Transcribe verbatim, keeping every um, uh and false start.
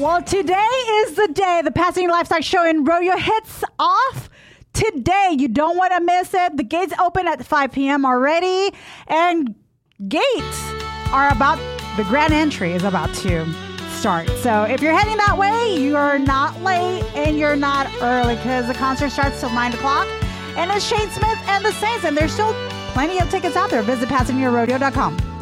Well, today is the day the Pasadena Livestock Show in Rodeo hits off. Today, you don't want to miss it. The gates open at five p.m. already, and gates are about, the grand entry is about to start. So if you're heading that way, you are not late and you're not early because the concert starts till nine o'clock. And it's Shane Smith and the Saints, and there's still plenty of tickets out there. Visit Pasadena Rodeo dot com.